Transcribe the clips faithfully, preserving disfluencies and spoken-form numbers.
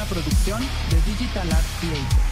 una producción de Digital Art Creators.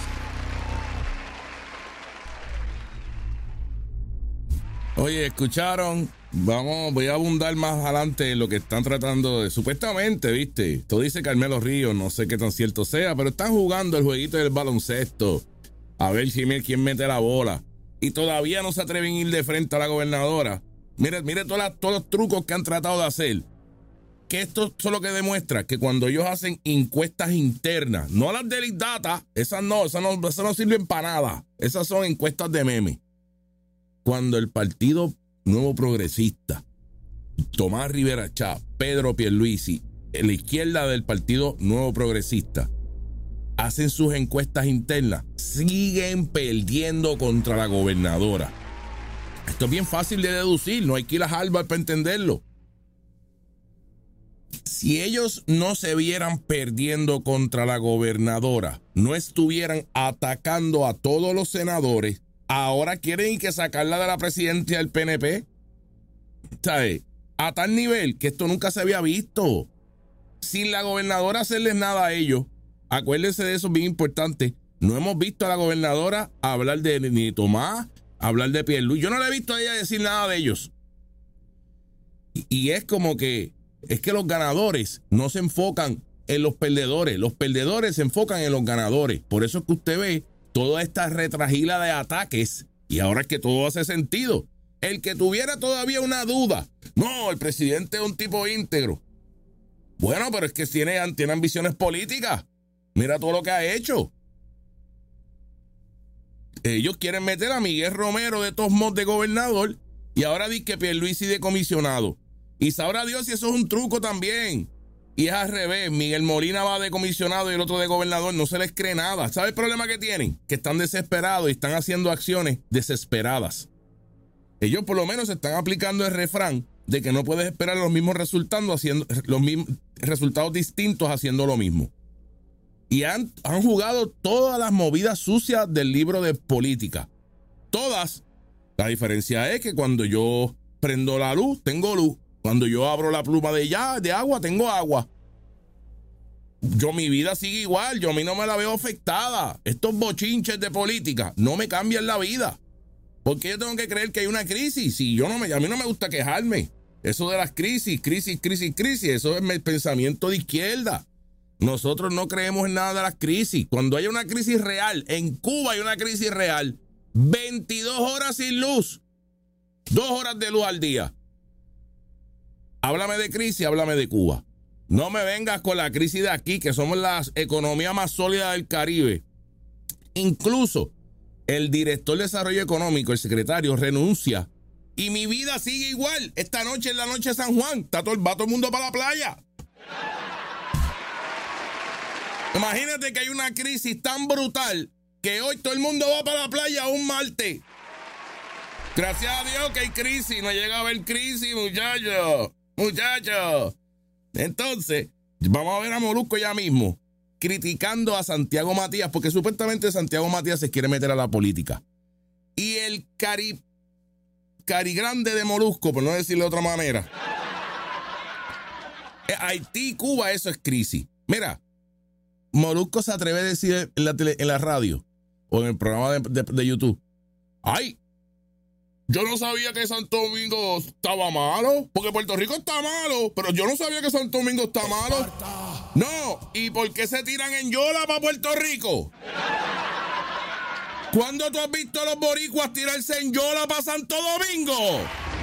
Oye, escucharon, vamos, voy a abundar más adelante en lo que están tratando de, supuestamente, viste, esto dice Carmelo Ríos, no sé qué tan cierto sea, pero están jugando el jueguito del baloncesto, a ver quién, quién mete la bola, y todavía no se atreven a ir de frente a la gobernadora. Mire, mire todas las, todos los trucos que han tratado de hacer, que esto es lo que demuestra, que cuando ellos hacen encuestas internas, no las de Big Data, esas no, esas no, esas no sirven para nada, esas son encuestas de meme. Cuando el Partido Nuevo Progresista, Tomás Rivera Chá, Pedro Pierluisi, en la izquierda del Partido Nuevo Progresista, hacen sus encuestas internas, siguen perdiendo contra la gobernadora. Esto es bien fácil de deducir, no hay que ir a Harvard para entenderlo. Si ellos no se vieran perdiendo contra la gobernadora, no estuvieran atacando a todos los senadores, ahora quieren que sacarla de la presidencia del P N P. ¿Sabes? A tal nivel que esto nunca se había visto. Sin la gobernadora hacerles nada a ellos. Acuérdense de eso, bien importante. No hemos visto a la gobernadora hablar de ni Tomás, hablar de Pierluisi. Yo no le he visto a ella decir nada de ellos. Y, y es como que, es que los ganadores no se enfocan en los perdedores. Los perdedores se enfocan en los ganadores. Por eso es que usted ve toda esta retragila de ataques, y ahora es que todo hace sentido. El que tuviera todavía una duda, no, el presidente es un tipo íntegro. Bueno, pero es que tiene, tiene ambiciones políticas. Mira todo lo que ha hecho. Ellos quieren meter a Miguel Romero de todos modos de gobernador, y ahora dice que Pierluisi de comisionado. Y sabrá Dios si eso es un truco también. Y es al revés, Miguel Molina va de comisionado y el otro de gobernador, no se les cree nada. ¿Sabe el problema que tienen? Que están desesperados y están haciendo acciones desesperadas. Ellos por lo menos están aplicando el refrán de que no puedes esperar los mismos resultados haciendo los mismos resultados distintos haciendo lo mismo. Y han, han jugado todas las movidas sucias del libro de política. Todas. La diferencia es que cuando yo prendo la luz, tengo luz. Cuando yo abro la pluma de, ya, de agua, tengo agua. Yo, mi vida sigue igual. Yo a mí no me la veo afectada. Estos bochinches de política no me cambian la vida. ¿Por qué yo tengo que creer que hay una crisis? Si yo no me, a mí no me gusta quejarme. Eso de las crisis, crisis, crisis, crisis, eso es mi pensamiento de izquierda. Nosotros no creemos en nada de las crisis. Cuando hay una crisis real, en Cuba hay una crisis real. veintidós horas sin luz. Dos horas de luz al día. Háblame de crisis, háblame de Cuba. No me vengas con la crisis de aquí, que somos la economía más sólida del Caribe. Incluso el director de desarrollo económico, el secretario, renuncia. Y mi vida sigue igual. Esta noche es la noche de San Juan. Está todo, va todo el mundo para la playa. Imagínate que hay una crisis tan brutal que hoy todo el mundo va para la playa un martes. Gracias a Dios que hay crisis. No llega a haber crisis, muchachos. Muchachos. Entonces, vamos a ver a Molusco ya mismo criticando a Santiago Matías, porque supuestamente Santiago Matías se quiere meter a la política. Y el cari, cari grande de Molusco, por no decirlo de otra manera. Haití, Cuba, eso es crisis. Mira, Molusco se atreve a decir en la, tele, en la radio o en el programa de, de, de YouTube, ¡ay! Yo no sabía que Santo Domingo estaba malo, porque Puerto Rico está malo, pero yo no sabía que Santo Domingo está malo. Esparta. No, ¿y por qué se tiran en Yola para Puerto Rico? ¿Cuándo tú has visto a los boricuas tirarse en Yola para Santo Domingo?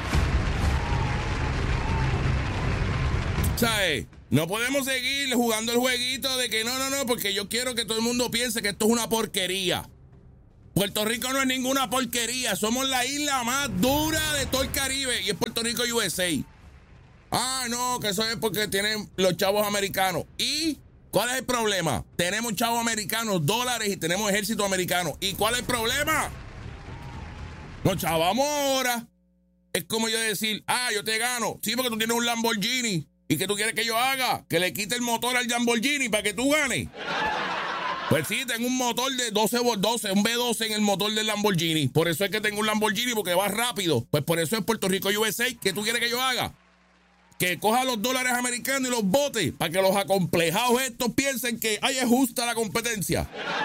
¿Sabes? No podemos seguir jugando el jueguito de que no, no, no, porque yo quiero que todo el mundo piense que esto es una porquería. Puerto Rico no es ninguna porquería. Somos la isla más dura de todo el Caribe y es Puerto Rico U S A. Ah, no, que eso es porque tienen los chavos americanos. ¿Y cuál es el problema? Tenemos chavos americanos, dólares y tenemos ejército americano. ¿Y cuál es el problema? Nos chavamos ahora. Es como yo decir, ah, yo te gano. Sí, porque tú tienes un Lamborghini. ¿Y qué tú quieres que yo haga? Que le quite el motor al Lamborghini para que tú ganes. Pues sí, tengo un motor de doce por doce, un V doce en el motor del Lamborghini. Por eso es que tengo un Lamborghini, porque va rápido. Pues por eso es Puerto Rico U S A. ¿Qué tú quieres que yo haga? que coja los dólares americanos y los bote para que los acomplejados estos piensen que ay, es justa la competencia.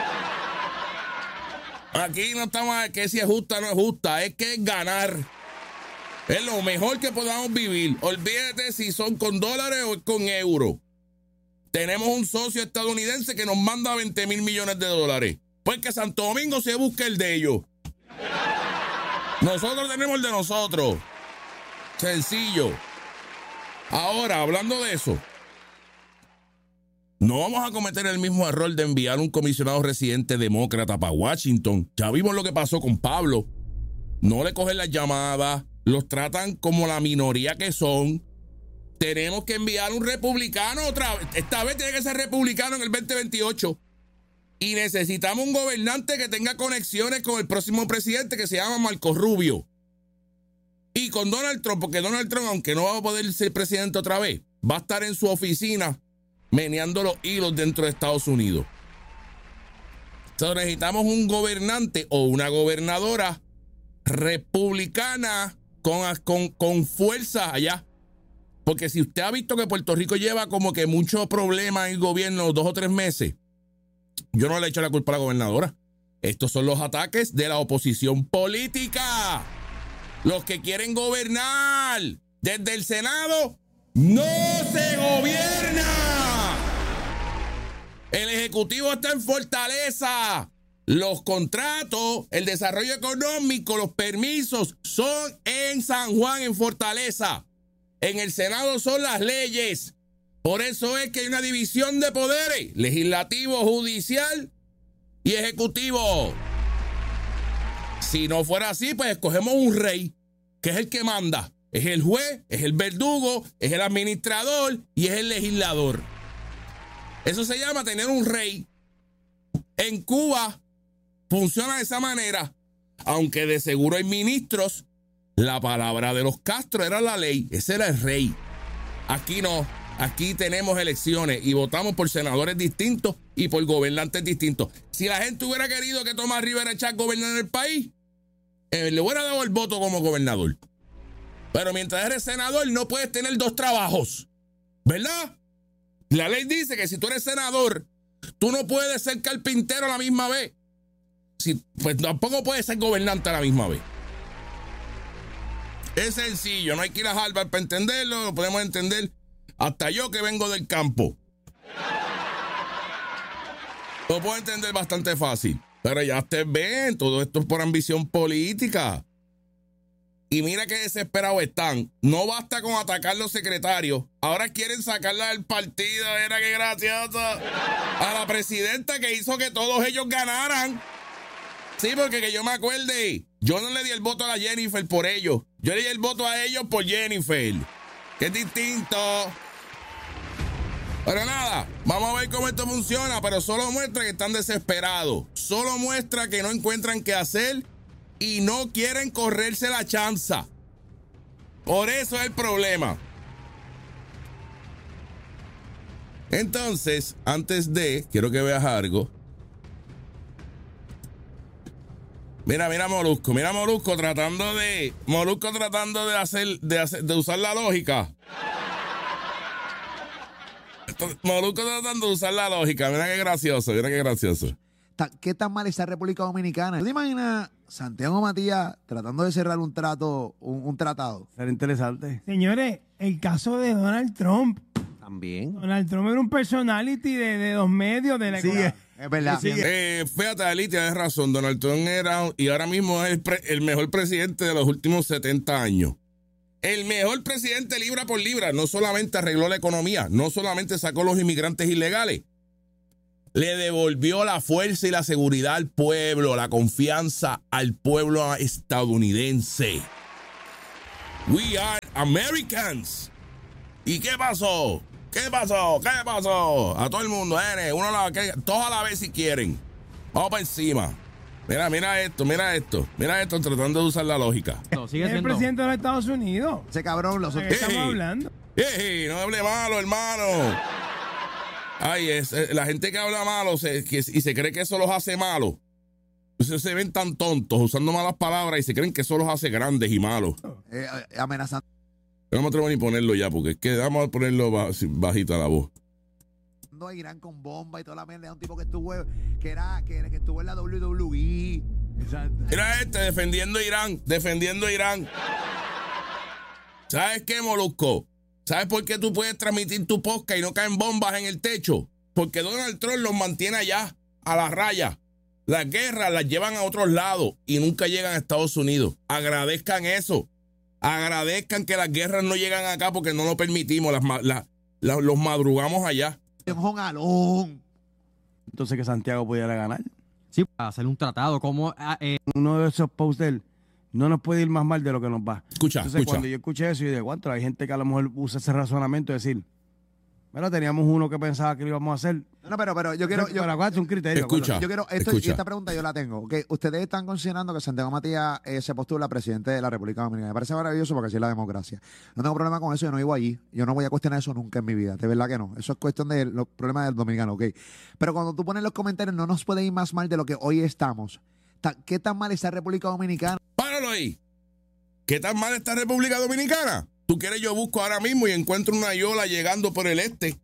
Aquí no estamos que si es justa o no es justa, es que es ganar. Es lo mejor que podamos vivir. Olvídate si son con dólares o con euros. Tenemos un socio estadounidense que nos manda veinte mil millones de dólares. Pues que Santo Domingo se busque el de ellos. Nosotros tenemos el de nosotros. Sencillo. Ahora, hablando de eso, no vamos a cometer el mismo error de enviar un comisionado residente demócrata para Washington. Ya vimos lo que pasó con Pablo. No le cogen las llamadas, los tratan como la minoría que son. Tenemos que enviar un republicano otra vez. Esta vez tiene que ser republicano en el veinte veintiocho. Y necesitamos un gobernante que tenga conexiones con el próximo presidente que se llama Marco Rubio. Y con Donald Trump, porque Donald Trump, aunque no va a poder ser presidente otra vez, va a estar en su oficina meneando los hilos dentro de Estados Unidos. Entonces necesitamos un gobernante o una gobernadora republicana con, con, con fuerza allá. Porque si usted ha visto que Puerto Rico lleva como que muchos problemas en el gobierno, dos o tres meses, yo no le echo la culpa a la gobernadora. Estos son los ataques de la oposición política. Los que quieren gobernar desde el Senado, no se gobierna. El Ejecutivo está en Fortaleza. Los contratos, el desarrollo económico, los permisos son en San Juan, en Fortaleza. En el Senado son las leyes. Por eso es que hay una división de poderes, legislativo, judicial y ejecutivo. Si no fuera así, pues escogemos un rey, que es el que manda. Es el juez, es el verdugo, es el administrador y es el legislador. Eso se llama tener un rey. En Cuba funciona de esa manera. Aunque de seguro hay ministros, la palabra de los Castro era la ley. Ese era el rey. Aquí no. Aquí tenemos elecciones y votamos por senadores distintos y por gobernantes distintos. Si la gente hubiera querido que Tomás Rivera Chat gobernara el país, eh, le hubiera dado el voto como gobernador. Pero mientras eres senador no puedes tener dos trabajos, ¿verdad? La ley dice que si tú eres senador, tú no puedes ser carpintero a la misma vez. Si, pues tampoco puedes ser gobernante a la misma vez. Es sencillo, no hay que ir a Harvard para entenderlo, lo podemos entender hasta yo que vengo del campo. Lo puedo entender bastante fácil. Pero ya ustedes ven, todo esto es por ambición política. Y mira qué desesperados están. No basta con atacar los secretarios. Ahora quieren sacarla del partido. Era que graciosa. A la presidenta que hizo que todos ellos ganaran. Sí, porque que yo me acuerde, yo no le di el voto a la Jennifer por ellos. Yo le di el voto a ellos por Jennifer. Que es distinto. Pero nada, vamos a ver cómo esto funciona, pero solo muestra que están desesperados. Solo muestra que no encuentran qué hacer y no quieren correrse la chanza. Por eso es el problema. Entonces, antes de, quiero que veas algo. Mira, mira Molusco, mira Molusco tratando de, Molusco tratando de hacer, de hacer, de usar la lógica. Molusco tratando de usar la lógica. Mira qué gracioso, mira qué gracioso. ¿Qué tan mal está República Dominicana? ¿Tú te imaginas Santiago Matías tratando de cerrar un trato, un, un tratado? Será interesante. Señores, el caso de Donald Trump. También. Donald Trump era un personality de, de los medios de la Sí, es, es verdad. Sí, Eh, fíjate, Ali, tienes razón. Donald Trump era y ahora mismo es el, pre, el mejor presidente de los últimos setenta años. El mejor presidente libra por libra. No solamente arregló la economía, no solamente sacó los inmigrantes ilegales, le devolvió la fuerza y la seguridad al pueblo, la confianza al pueblo estadounidense. We are Americans. ¿Y qué pasó? ¿Qué pasó? ¿Qué pasó? A todo el mundo, eh, uno la, que, todos a la vez si quieren. Vamos para encima. Mira, mira esto, mira esto. Mira esto tratando de usar la lógica. No, sigue es el siendo. presidente de los Estados Unidos. Ese cabrón, los ¿De otros. qué estamos Ey. hablando? ¡Ey! No hable malo, hermano. Ay, es, eh, la gente que habla malo se, que, y se cree que eso los hace malos. Entonces se ven tan tontos usando malas palabras y se creen que eso los hace grandes y malos. Eh, eh, amenazando. no me atrevo ni ponerlo ya, porque es que vamos a ponerlo bajita la voz. A Irán con bomba y toda la mierda. Es un tipo que estuvo, que era, que, que estuvo en la doble u doble u E. Mira este, defendiendo a Irán, defendiendo a Irán. ¿Sabes qué, Molusco? ¿Sabes por qué tú puedes transmitir tu podcast y no caen bombas en el techo? Porque Donald Trump los mantiene allá, a la raya. Las guerras las llevan a otros lados y nunca llegan a Estados Unidos. Agradezcan eso. Agradezcan que las guerras no llegan acá porque no lo permitimos. Las, las, las, los madrugamos allá. Entonces que Santiago pudiera ganar. Sí, para hacer un tratado, como eh, uno de esos posters no nos puede ir más mal de lo que nos va. Escucha, Entonces, escucha. cuando yo escuché eso, y de cuánto hay gente que a lo mejor usa ese razonamiento de decir, bueno, teníamos uno que pensaba que lo íbamos a hacer. No, pero, pero yo quiero. Yo, para acuérdate un criterio. Escucha. Yo quiero. Esto, escucha. Y esta pregunta yo la tengo. Okay, ustedes están considerando que Santiago Matías eh, se postula presidente de la República Dominicana. Me parece maravilloso porque así es la democracia. No tengo problema con eso. Yo no vivo allí. Yo no voy a cuestionar eso nunca en mi vida. De verdad que no. Eso es cuestión de los problemas del dominicano, ¿ok? Pero cuando tú pones los comentarios, no nos puede ir más mal de lo que hoy estamos. ¿Qué tan mal está República Dominicana? Páralo ahí. ¿Qué tan mal está República Dominicana? Tú quieres, yo busco ahora mismo y encuentro una yola llegando por el este.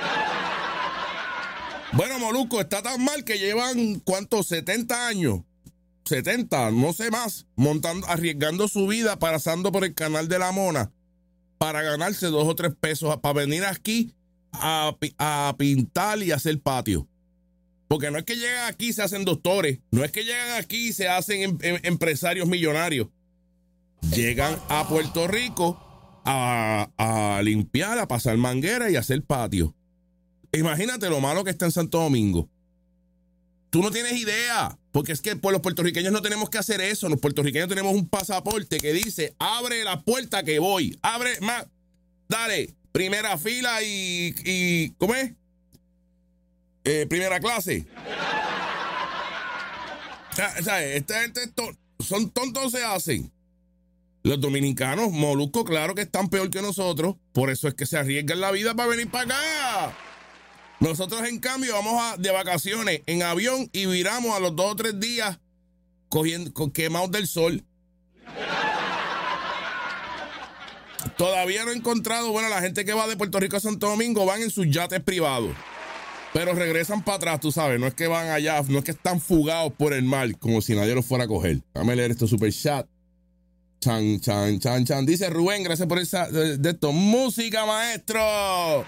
Bueno, Molusco, está tan mal que llevan, ¿cuántos? setenta años. setenta, no sé más, montando, arriesgando su vida, pasando por el canal de la Mona para ganarse dos o tres pesos, para venir aquí a, a pintar y hacer patio. Porque no es que llegan aquí y se hacen doctores, no es que llegan aquí y se hacen em, em, empresarios millonarios. Llegan a Puerto Rico a, a limpiar, a pasar manguera y a hacer patio. Imagínate lo malo que está en Santo Domingo. Tú no tienes idea, porque es que pues, los puertorriqueños no tenemos que hacer eso. Los puertorriqueños tenemos un pasaporte que dice, abre la puerta que voy. Abre, más, dale, primera fila y, y ¿cómo es? Eh, primera clase. O sea, o sea, esta gente to, son tontos, se hacen. Los dominicanos, Molusco, claro que están peor que nosotros. Por eso es que se arriesgan la vida para venir para acá. Nosotros, en cambio, vamos a, de vacaciones en avión y viramos a los dos o tres días cogiendo, con, quemados del sol. Todavía no he encontrado, bueno, la gente que va de Puerto Rico a Santo Domingo van en sus yates privados. Pero regresan para atrás, tú sabes. No es que van allá, no es que están fugados por el mar, como si nadie los fuera a coger. Déjame leer esto super chat. Chan, chan, chan, chan. Dice Rubén, gracias por esa de, de esto. Música, maestro.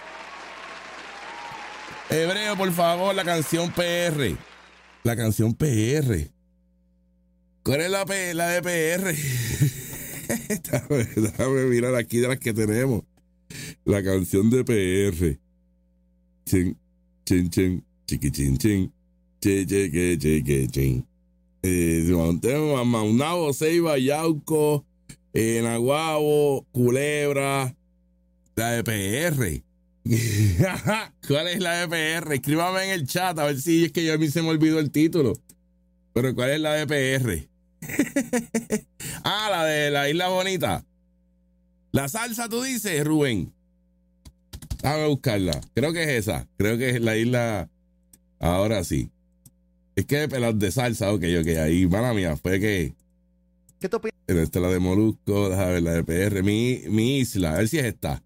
Hebreo, por favor, la canción P R. La canción P R. ¿Cuál es la, P, la de P R? déjame, déjame mirar aquí de las que tenemos. La canción de P R. Chin, chin, chin, chiqui, chin, chin. Che, che, che, che, che, chin. Eh, Maunabo, Ceiba, Yauco, eh, Naguabo, Culebra. La de P R. ¿Cuál es la de P R? Escríbame en el chat a ver si es que yo a mí se me olvidó el título. Pero ¿cuál es la de P R? Ah, la de la Isla Bonita. La salsa, tú dices, Rubén. Déjame buscarla. Creo que es esa. Creo que es la isla. Ahora sí. Es que las de salsa, ok, ok. Ahí, mala mía, fue que. ¿Qué tú opinas? Esta es la de Molusco. Déjame ver la de P R. Mi, mi isla. A ver si es esta.